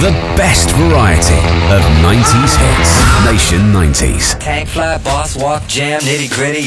The best variety of 90s hits. Nation 90s. Tank fly, boss walk, jam, nitty gritty.